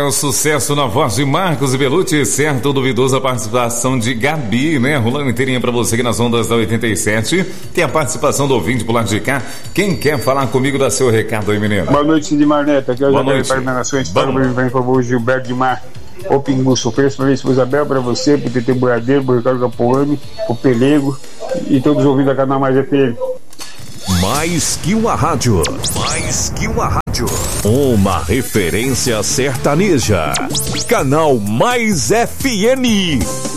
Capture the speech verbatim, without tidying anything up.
o sucesso na voz de Marcos e Belucci, certo, duvidosa participação de Gabi, né? Rolando inteirinha pra você aqui nas ondas da oitenta e sete. Tem a participação do ouvinte por lá de cá. Quem quer falar comigo, dá seu recado aí, menino. Boa noite, Sidmar Neto. Aqui é o Boa Jair noite. Parmanações. Para o favor, Gilberto de Mar. O Pinguço, ofereço para minha esposa Isabel, para você, pro T T Boiadeiro, pro Ricardo Capoane, pro Pelego e todos os ouvintes da Canal Mais F M. Mais que uma rádio. Mais que uma rádio. Uma referência sertaneja. Canal Mais F M.